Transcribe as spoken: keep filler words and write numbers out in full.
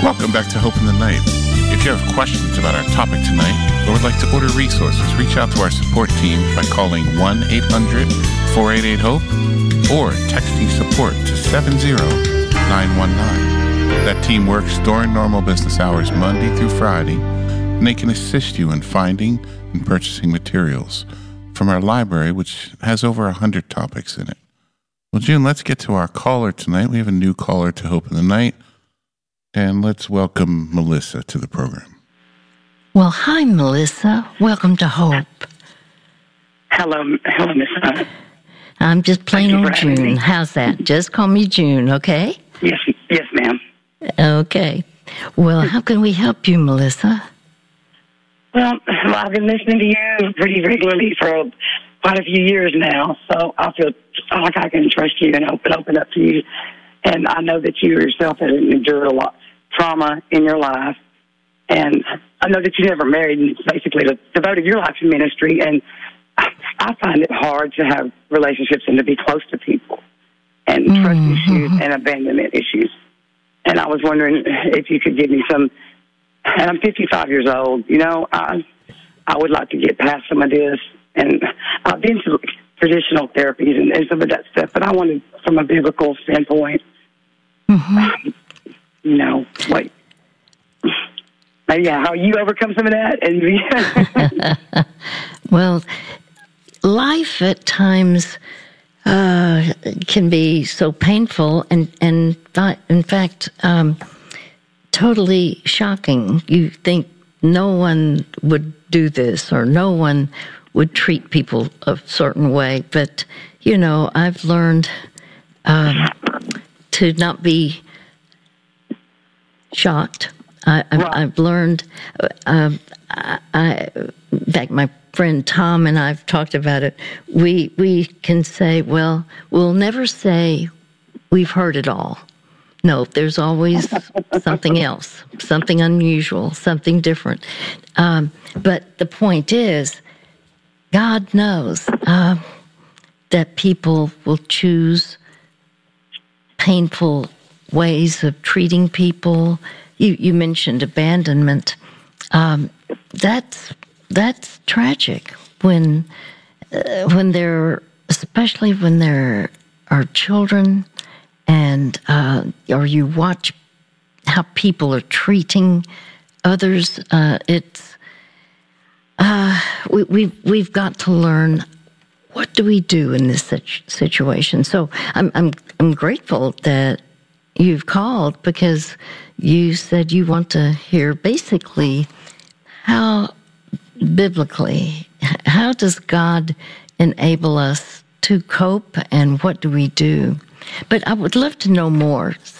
Welcome back to Hope in the Night. If you have questions about our topic tonight or would like to order resources, reach out to our support team by calling one eight hundred four eight eight HOPE or texting support to seven zero nine one nine. That team works during normal business hours Monday through Friday, and they can assist you in finding and purchasing materials from our library, which has over one hundred topics in it. Well, June, let's get to our caller tonight. We have a new caller to Hope in the Night. And let's welcome Melissa to the program. Well, hi, Melissa. Welcome to Hope. Hello, hello, Miss Hunt. I'm just plain Thank you old for having June. me. How's that? Just call me June, okay? Yes, yes, ma'am. Okay. Well, how can we help you, Melissa? Well, well, I've been listening to you pretty regularly for quite a few years now, so I feel like I can trust you and open open up to you. And I know that you yourself have endured a lot of trauma in your life. And I know that you never married and basically devoted your life to ministry. And I find it hard to have relationships and to be close to people and mm-hmm. trust issues and abandonment issues. And I was wondering if you could give me some, and I'm fifty-five years old, you know, I, I would like to get past some of this. And I've been to traditional therapies and, and some of that stuff, but I wanted from a biblical standpoint, mm-hmm. you know, like, maybe how you overcome some of that. And well, life at times uh, can be so painful and, and in fact, um, totally shocking. You think no one would do this or no one would treat people a certain way. But, you know, I've learned um, to not be shocked. I, I've, right. I've learned, um, I, I, in fact, my friend Tom and I've talked about it. We, we can say, well, we'll never say we've heard it all. No, there's always something else, something unusual, something different. Um, but the point is, God knows uh, that people will choose painful ways of treating people. You, you mentioned abandonment. Um, that's that's tragic when uh, when there, especially when there are children, and uh, or you watch how people are treating others. Uh, it's Uh, we, we've, we've got to learn, what do we do in this situation? So I'm, I'm, I'm grateful that you've called because you said you want to hear basically how biblically, how does God enable us to cope and what do we do? But I would love to know more.